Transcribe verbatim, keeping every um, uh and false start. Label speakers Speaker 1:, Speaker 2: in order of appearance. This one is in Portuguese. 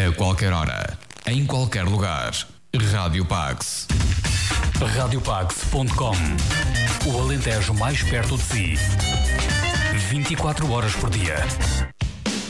Speaker 1: A qualquer hora, em qualquer lugar. Rádio Pax.
Speaker 2: rádio pax ponto com. O Alentejo mais perto de si. vinte e quatro horas por dia.